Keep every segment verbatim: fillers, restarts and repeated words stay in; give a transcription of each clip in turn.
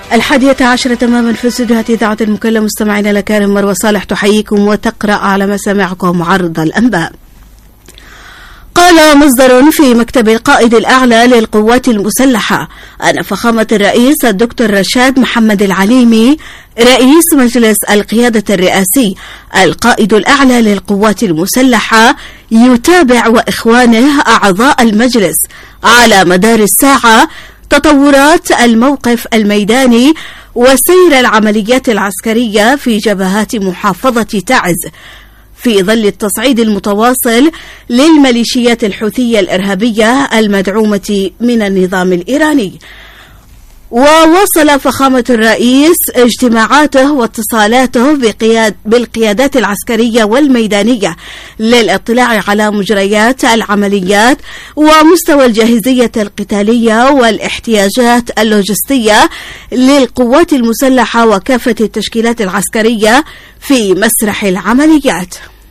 الحادية عشرة تماما في استديوهات إذاعة المكلم. مستمعينا الأكارم، مروى صالح تحييكم وتقرأ على مسامعكم عرض الأنباء. قال مصدر في مكتب القائد الأعلى للقوات المسلحة أن فخامة الرئيس الدكتور رشاد محمد العليمي رئيس مجلس القيادة الرئاسي القائد الأعلى للقوات المسلحة يتابع وإخوانه أعضاء المجلس على مدار الساعة تطورات الموقف الميداني وسير العمليات العسكرية في جبهات محافظة تعز في ظل التصعيد المتواصل للميليشيات الحوثية الإرهابية المدعومة من النظام الإيراني. وواصل فخامة الرئيس اجتماعاته واتصالاته بقياد بالقيادات العسكرية والميدانية للاطلاع على مجريات العمليات ومستوى الجاهزية القتالية والاحتياجات اللوجستية للقوات المسلحة وكافة التشكيلات العسكرية في مسرح العمليات.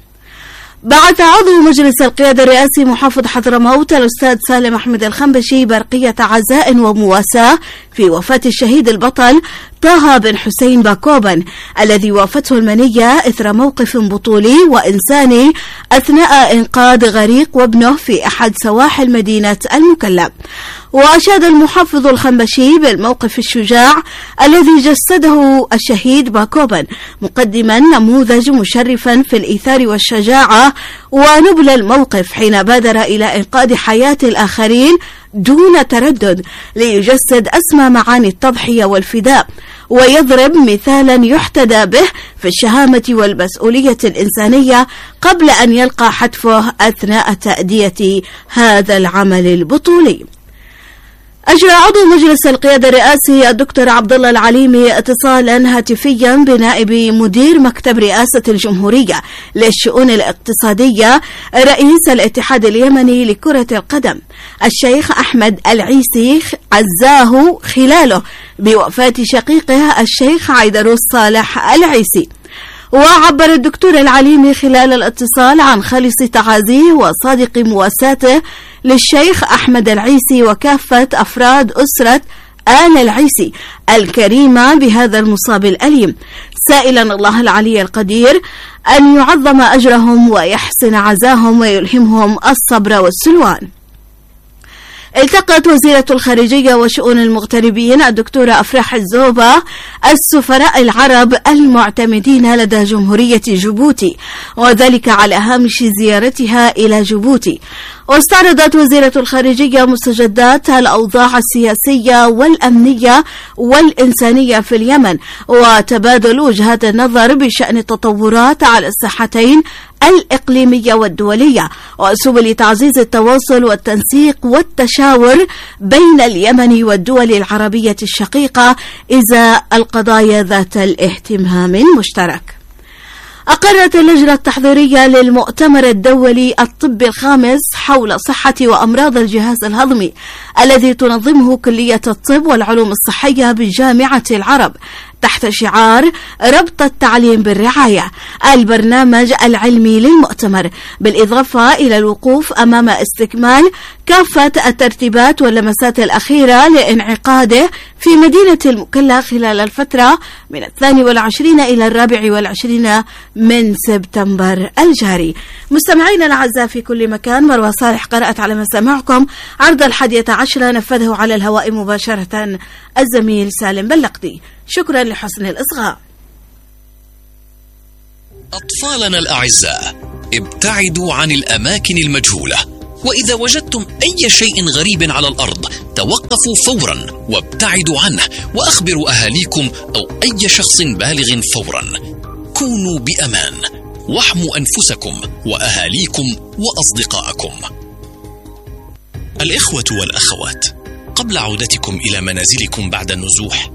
بعث عضو مجلس القيادة الرئاسي محافظ حضرموت الأستاذ سالم أحمد الخنبشي برقية عزاء ومواساة في وفاة الشهيد البطل طه بن حسين باكوبن الذي وافته المنية إثر موقف بطولي وإنساني أثناء إنقاذ غريق وابنه في أحد سواحل مدينة المكلا. وأشاد المحافظ الخنبشي بالموقف الشجاع الذي جسده الشهيد باكوبن، مقدما نموذج مشرفا في الإيثار والشجاعة ونبل الموقف حين بادر إلى إنقاذ حياة الآخرين دون تردد ليجسد أسمى معاني التضحية والفداء ويضرب مثالا يحتدى به في الشهامة والمسؤولية الإنسانية قبل أن يلقى حتفه أثناء تأدية هذا العمل البطولي. أجرى عضو مجلس القيادة الرئاسي الدكتور عبد الله العليمي اتصالا هاتفيا بنائب مدير مكتب رئاسة الجمهورية للشؤون الاقتصادية رئيس الاتحاد اليمني لكرة القدم الشيخ أحمد العيسي عزاه خلاله بوفاة شقيقه الشيخ عيدروس صالح العيسي. وعبر الدكتور العليمي خلال الاتصال عن خالص تعازيه وصادق مواساته للشيخ أحمد العيسي وكافة أفراد أسرة آل العيسي الكريمة بهذا المصاب الأليم، سائلا الله العلي القدير أن يعظم أجرهم ويحسن عزاهم ويلهمهم الصبر والسلوان. التقت وزيرة الخارجية وشؤون المغتربين الدكتورة أفراح الزوبة السفراء العرب المعتمدين لدى جمهورية جيبوتي، وذلك على هامش زيارتها إلى جيبوتي. واستعرضت وزيرة الخارجية مستجدات الأوضاع السياسية والأمنية والإنسانية في اليمن وتبادل وجهات النظر بشأن التطورات على الساحتين الإقليمية والدولية وسبل تعزيز التواصل والتنسيق والتشاور بين اليمن والدول العربية الشقيقة إزاء القضايا ذات الاهتمام المشترك. أقرت اللجنة التحضيرية للمؤتمر الدولي الطبي الخامس حول صحة وأمراض الجهاز الهضمي الذي تنظمه كلية الطب والعلوم الصحية بجامعة العرب تحت شعار ربط التعليم بالرعاية البرنامج العلمي للمؤتمر، بالإضافة إلى الوقوف أمام استكمال كافة الترتيبات واللمسات الأخيرة لانعقاده في مدينة المكلا خلال الفترة من الثاني والعشرين إلى الرابع والعشرين من سبتمبر الجاري. مستمعينا الأعزاء في كل مكان، مروى صالح قرأت على مسامعكم عرض الحادية عشرة، نفذه على الهواء مباشرة الزميل سالم بلقدي. شكرا لحسن الإصغاء. أطفالنا الأعزاء، ابتعدوا عن الأماكن المجهولة، وإذا وجدتم أي شيء غريب على الأرض توقفوا فورا وابتعدوا عنه وأخبروا أهاليكم أو أي شخص بالغ فورا. كونوا بأمان واحموا أنفسكم وأهاليكم وأصدقائكم. الإخوة والأخوات، قبل عودتكم إلى منازلكم بعد النزوح